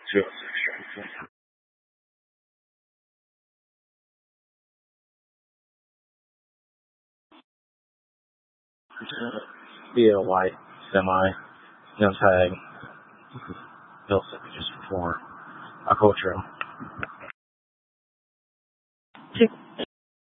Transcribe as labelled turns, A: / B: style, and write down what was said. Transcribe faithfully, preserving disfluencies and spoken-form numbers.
A: two oh six traffic. Be a white semi, no tag, bill just before a coach room.